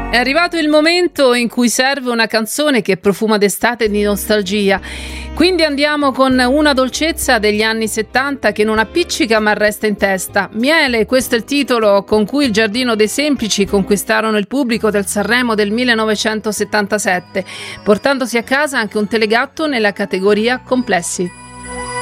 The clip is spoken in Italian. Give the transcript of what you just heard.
È arrivato il momento in cui serve una canzone che profuma d'estate e di nostalgia. Quindi andiamo con una dolcezza degli anni 70 che non appiccica ma resta in testa. Miele, questo è il titolo con cui il Giardino dei Semplici conquistarono il pubblico del Sanremo del 1977, portandosi a casa anche un telegatto nella categoria complessi.